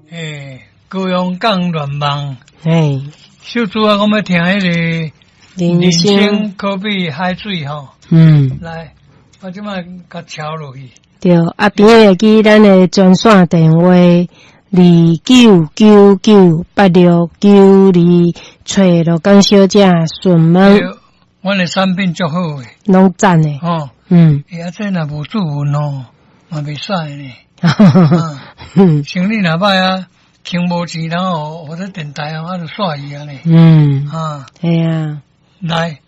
高阳港乱梦，小主啊，我们听迄个人生可比海水吼，来，我即摆甲敲落去。 对，啊边会记咱的专线电话29998692，找罗江小姐询问。 阮的产品足好诶， 拢赞诶。 哦，这若无注文哦，嘛袂使呢。像你若歹啊，穷无钱，然后或者电台啊，就煞伊啊呢。 系啊。 来，